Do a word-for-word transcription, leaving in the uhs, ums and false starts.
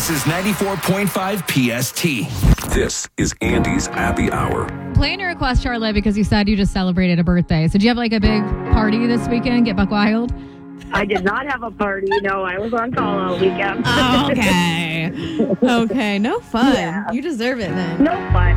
This is ninety-four point five P S T. This is Andy's Happy Hour. Playing your request, Charlotte, because you said you just celebrated a birthday. So did you have like a big party this weekend? Get buck wild? I did not have a party. No, I was on call all weekend. Okay. Okay. No fun. Yeah. You deserve it then. No fun.